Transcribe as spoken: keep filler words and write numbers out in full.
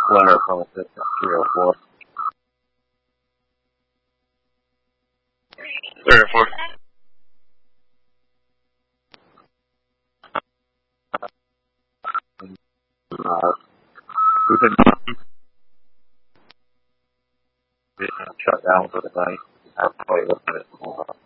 Letter from assistant three oh four. three oh four. Uh, we've been getting shut down for the night. I'll probably look at it tomorrow.